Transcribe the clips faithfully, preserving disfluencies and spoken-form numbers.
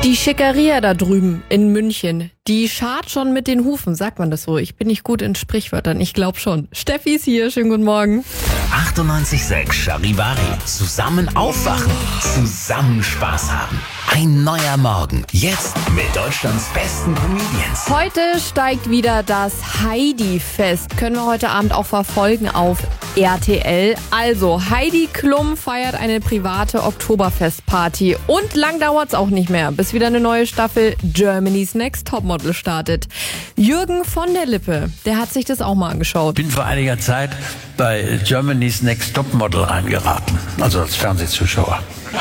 Die Schickeria da drüben in München, die scharrt schon mit den Hufen, sagt man das so? Ich bin nicht gut in Sprichwörtern, ich glaube schon. Steffi ist hier, schönen guten Morgen. achtundneunzig Komma sechs Charivari. Zusammen aufwachen, zusammen Spaß haben. Ein neuer Morgen, jetzt mit Deutschlands besten Comedians. Heute steigt wieder das Heidi-Fest. Können wir heute Abend auch verfolgen auf R T L. Also, Heidi Klum feiert eine private Oktoberfestparty. Und lang dauert's auch nicht mehr, bis wieder eine neue Staffel Germany's Next Topmodel startet. Jürgen von der Lippe, der hat sich das auch mal angeschaut. Ich bin vor einiger Zeit bei Germany's Next Topmodel reingeraten, also als Fernsehzuschauer.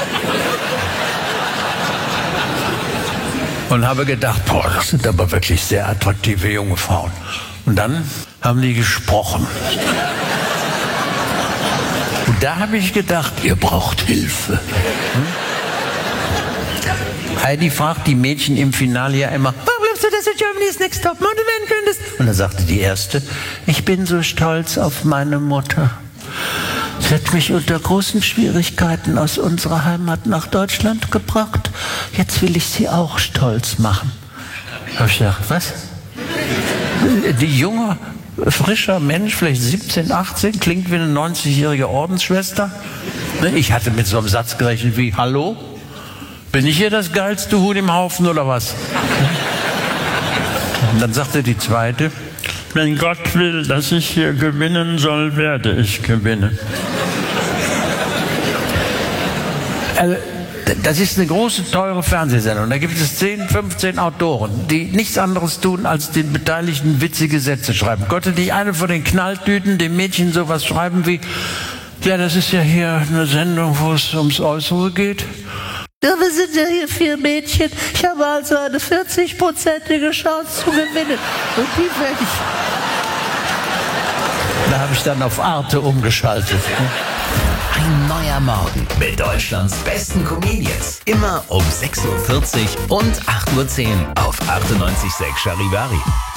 Und habe gedacht, boah, das sind aber wirklich sehr attraktive junge Frauen. Und dann haben die gesprochen. Und da habe ich gedacht, ihr braucht Hilfe. Hm? Heidi fragt die Mädchen im Finale ja immer, warum glaubst du, dass du Germany's Next Topmodel werden könntest? Und dann sagte die Erste, ich bin so stolz auf meine Mutter. Sie hat mich unter großen Schwierigkeiten aus unserer Heimat nach Deutschland gebracht. Jetzt will ich sie auch stolz machen. Da habe ich gedacht, was? Die junge, frischer Mensch, vielleicht siebzehn, achtzehn, klingt wie eine neunzigjährige Ordensschwester. Ich hatte mit so einem Satz gerechnet wie, hallo? Bin ich hier das geilste Huhn im Haufen oder was? Und dann sagte die Zweite, wenn Gott will, dass ich hier gewinnen soll, werde ich gewinnen. Also, das ist eine große, teure Fernsehsendung. Da gibt es zehn, fünfzehn Autoren, die nichts anderes tun, als den Beteiligten witzige Sätze schreiben. Konnte nicht eine von den Knalltüten dem Mädchen sowas schreiben wie, ja, das ist ja hier eine Sendung, wo es ums Äußere geht. Ja, wir sind ja hier vier Mädchen. Ich habe also eine vierzig-prozentige Chance zu gewinnen. Und die werde ich... Da habe ich dann auf Arte umgeschaltet. Ein neuer Morgen mit Deutschlands besten Comedians. Immer um sechs Uhr vierzig und acht Uhr zehn auf achtundneunzig Komma sechs Charivari.